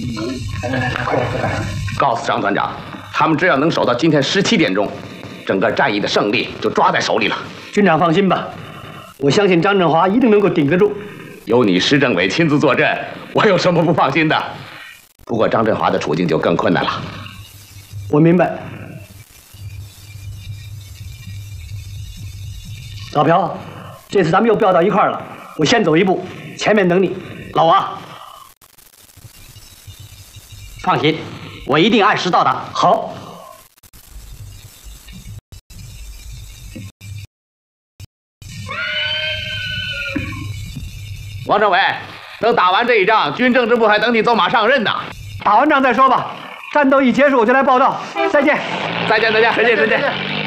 告诉张团长，他们只要能守到今天17点钟，整个战役的胜利就抓在手里了。 军长放心吧，我相信张振华一定能够顶得住。 有你施政委亲自坐镇，我有什么不放心的？不过张振华的处境就更困难了。 我明白。老朴，这次咱们又调到一块儿了，我先走一步，前面等你。 老王，放心，我一定按时到达。 好。 王政委，等打完这一仗，军政治部还等你走马上任呢。 打完仗再说吧，战斗一结束我就来报道。再见。 再见。